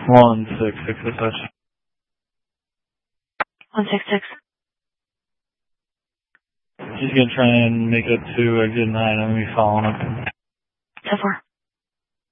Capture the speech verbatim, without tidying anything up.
One six six S H. One six six. He's gonna try and make it to exit nine. I'm gonna be following up. So far.